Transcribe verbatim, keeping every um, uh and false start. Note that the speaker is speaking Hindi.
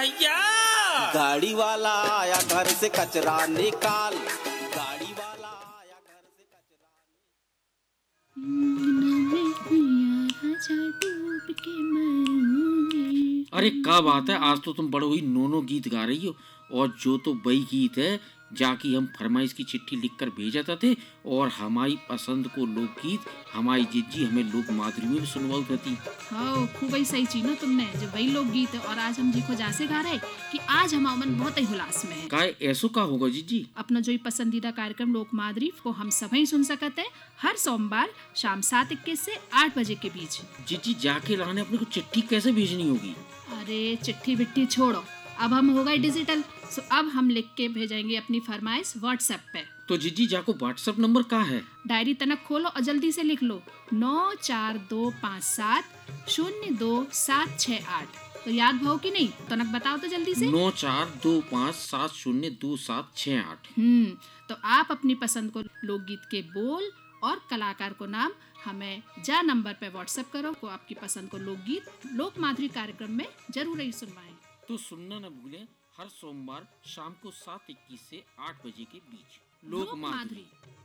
भैया। गाड़ी वाला आया घर से कचरा निकाल, गाड़ी वाला आया घर से कचरा निकाल। अरे क्या बात है, आज तो तुम बड़ो ही नोनो गीत गा रही हो। और जो तो वही गीत है जाकि हम फरमाइश की चिट्ठी लिखकर भेजा थे और हमारी पसंद को लोकगीत हमारी जिज्जी हमें लोक माधुरी में भी सुनवाई थी। हाँ, खूब ही सही चीनो तुमने, जो वही लोकगीत है। और आज हम जी को जासे गा रहे कि आज हमारा मन बहुत ही हुलास में है। काय ऐसो का होगा जिज्जी? अपना जो पसंदीदा कार्यक्रम लोक माधुरी को हम सभी सुन सकते हैं हर सोमवार शाम सात इक्कीस से आठ बजे के बीच। जिज्जी जाके लाने अपने को चिट्ठी कैसे भेजनी होगी? अरे चिट्ठी बिट्ठी छोड़ो, अब हम हो गए डिजिटल। सो अब हम लिख के भेजेंगे अपनी फरमाइश व्हाट्सएप पे। तो जिज्जी जाको व्हाट्सएप नंबर का है? डायरी तनक खोलो और जल्दी से लिख लो नौ चार दो पाँच सात शून्य दो सात छः आठ। तो याद भाव की नहीं, तनक बताओ तो जल्दी से। नौ चार दो पाँच सात शून्य दो सात छः आठ। हम्म तो आप अपनी पसंद को लोकगीत के बोल और कलाकार को नाम हमें जा नंबर पे व्हाट्सएप करो को आपकी पसंद को लोकगीत लोक माधुरी कार्यक्रम में जरूर ही सुनवाएं। तो सुनना न भूलें हर सोमवार शाम को सात इक्कीस से आठ बजे के बीच लोक माधुरी।